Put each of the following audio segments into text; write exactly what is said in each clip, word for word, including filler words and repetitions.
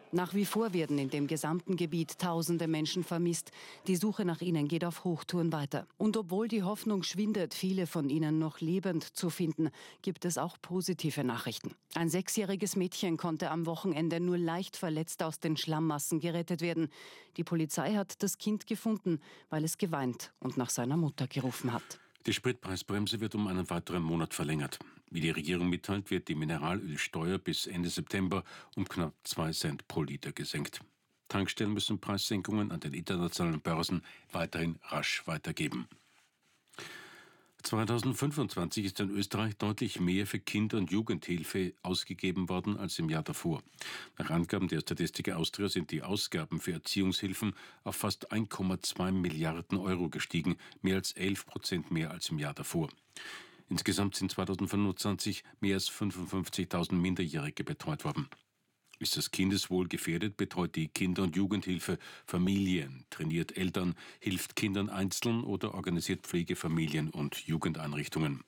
Nach wie vor werden in dem gesamten Gebiet tausende Menschen vermisst. Die Suche nach ihnen geht auf Hochtouren weiter. Und obwohl die Hoffnung schwindet, viele von ihnen noch lebend zu finden, gibt es auch positive Nachrichten. Ein sechsjähriges Mädchen konnte am Wochenende nur leicht verletzt aus den Schlammmassen gerettet werden. Die Polizei hat das Kind gefunden, weil es geweint und nach seiner Mutter gerufen hat. Die Spritpreisbremse wird um einen weiteren Monat verlängert. Wie die Regierung mitteilt, wird die Mineralölsteuer bis Ende September um knapp zwei Cent pro Liter gesenkt. Tankstellen müssen Preissenkungen an den internationalen Börsen weiterhin rasch weitergeben. zweitausendfünfundzwanzig ist in Österreich deutlich mehr für Kinder- und Jugendhilfe ausgegeben worden als im Jahr davor. Nach Angaben der Statistik Austria sind die Ausgaben für Erziehungshilfen auf fast ein Komma zwei Milliarden Euro gestiegen, mehr als elf Prozent mehr als im Jahr davor. Insgesamt sind zweitausendfünfundzwanzig mehr als fünfundfünfzigtausend Minderjährige betreut worden. Ist das Kindeswohl gefährdet, betreut die Kinder- und Jugendhilfe Familien, trainiert Eltern, hilft Kindern einzeln oder organisiert Pflegefamilien und Jugendeinrichtungen.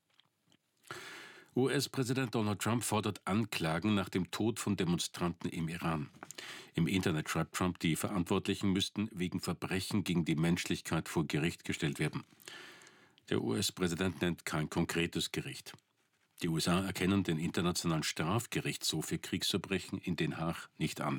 U S-Präsident Donald Trump fordert Anklagen nach dem Tod von Demonstranten im Iran. Im Internet schreibt Trump, die Verantwortlichen müssten wegen Verbrechen gegen die Menschlichkeit vor Gericht gestellt werden. Der U S-Präsident nennt kein konkretes Gericht. Die U S A erkennen den Internationalen Strafgerichtshof für Kriegsverbrechen in Den Haag nicht an.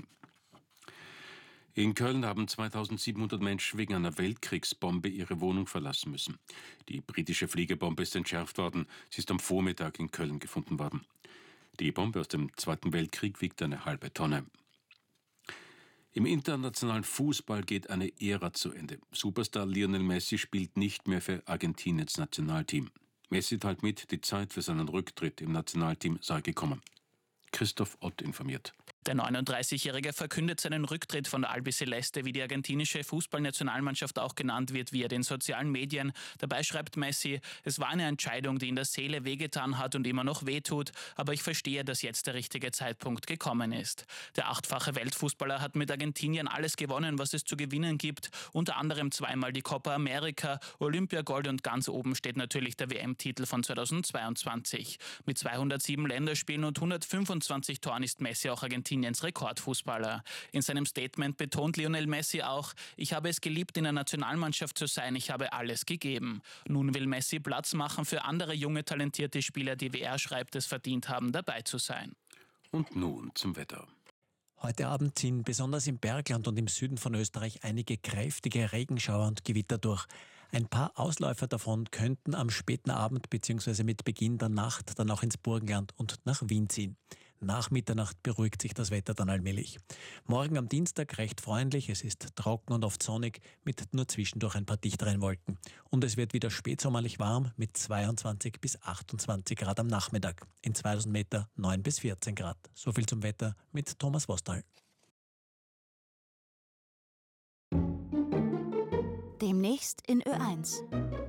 In Köln haben zweitausendsiebenhundert Menschen wegen einer Weltkriegsbombe ihre Wohnung verlassen müssen. Die britische Fliegerbombe ist entschärft worden. Sie ist am Vormittag in Köln gefunden worden. Die Bombe aus dem Zweiten Weltkrieg wiegt eine halbe Tonne. Im internationalen Fußball geht eine Ära zu Ende. Superstar Lionel Messi spielt nicht mehr für Argentiniens Nationalteam. Messi teilt mit, die Zeit für seinen Rücktritt im Nationalteam sei gekommen. Christoph Ott informiert. Der neununddreißigjährige verkündet seinen Rücktritt von der Albiceleste, wie die argentinische Fußballnationalmannschaft auch genannt wird, via den sozialen Medien. Dabei schreibt Messi, es war eine Entscheidung, die in der Seele wehgetan hat und immer noch wehtut, aber ich verstehe, dass jetzt der richtige Zeitpunkt gekommen ist. Der achtfache Weltfußballer hat mit Argentinien alles gewonnen, was es zu gewinnen gibt, unter anderem zweimal die Copa America, Olympiagold und ganz oben steht natürlich der W M-Titel von zweitausendzweiundzwanzig. Mit zweihundertsieben Länderspielen und hundertfünfundzwanzig Toren ist Messi auch Argentiniens Rekordfußballer. In seinem Statement betont Lionel Messi auch, ich habe es geliebt, in der Nationalmannschaft zu sein, ich habe alles gegeben. Nun will Messi Platz machen für andere junge, talentierte Spieler, die, wie er schreibt, es verdient haben, dabei zu sein. Und nun zum Wetter. Heute Abend ziehen besonders im Bergland und im Süden von Österreich einige kräftige Regenschauer und Gewitter durch. Ein paar Ausläufer davon könnten am späten Abend bzw. mit Beginn der Nacht dann auch ins Burgenland und nach Wien ziehen. Nach Mitternacht beruhigt sich das Wetter dann allmählich. Morgen am Dienstag recht freundlich, es ist trocken und oft sonnig mit nur zwischendurch ein paar dichteren Wolken. Und es wird wieder spätsommerlich warm mit zweiundzwanzig bis achtundzwanzig Grad am Nachmittag. In zweitausend Meter neun bis vierzehn Grad. So viel zum Wetter mit Thomas Wostal. Demnächst in Ö eins.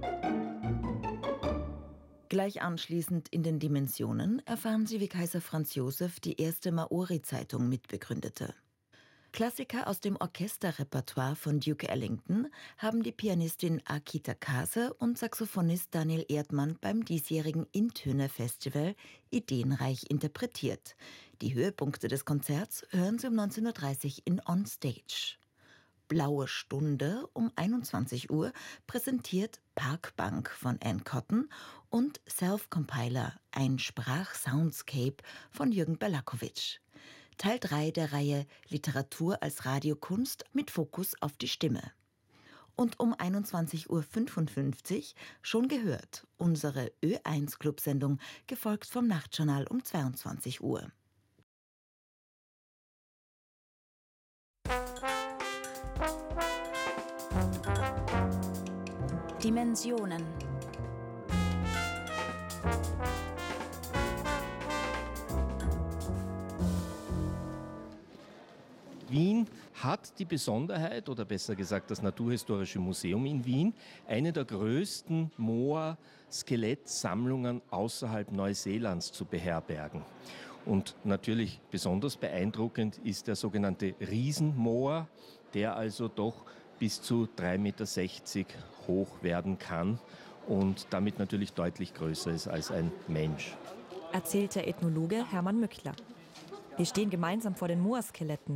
Gleich anschließend in den Dimensionen erfahren Sie, wie Kaiser Franz Josef die erste Maori-Zeitung mitbegründete. Klassiker aus dem Orchesterrepertoire von Duke Ellington haben die Pianistin Akita Kase und Saxophonist Daniel Erdmann beim diesjährigen Intöne-Festival ideenreich interpretiert. Die Höhepunkte des Konzerts hören Sie um neunzehn Uhr dreißig in On Stage. Blaue Stunde um einundzwanzig Uhr präsentiert Parkbank von Ann Cotton und Self-Compiler, ein Sprach-Soundscape von Jürgen Balakovic. Teil drei der Reihe Literatur als Radiokunst mit Fokus auf die Stimme. Und um einundzwanzig Uhr fünfundfünfzig schon gehört, unsere Ö eins Clubsendung, gefolgt vom Nachtjournal um zweiundzwanzig Uhr. Dimensionen. Wien hat die Besonderheit, oder besser gesagt das Naturhistorische Museum in Wien, eine der größten Moa-Skelettsammlungen außerhalb Neuseelands zu beherbergen. Und natürlich besonders beeindruckend ist der sogenannte Riesenmoa, der also doch bis zu drei Meter sechzig hoch werden kann und damit natürlich deutlich größer ist als ein Mensch. Erzählt der Ethnologe Hermann Mückler. Wir stehen gemeinsam vor den Moa-Skeletten,